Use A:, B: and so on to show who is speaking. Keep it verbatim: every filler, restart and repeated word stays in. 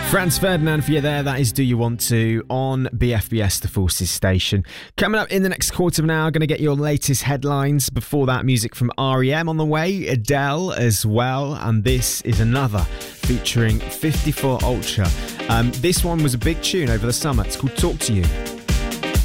A: Franz Ferdinand for you there. That is Do You Want To on B F B S, the Forces station. Coming up in the next quarter of an hour, going to get your latest headlines. Before that, music from R E M on the way, Adele as well, and this is another featuring fifty-four Ultra. Um, this one was a big tune over the summer. It's called Talk To You.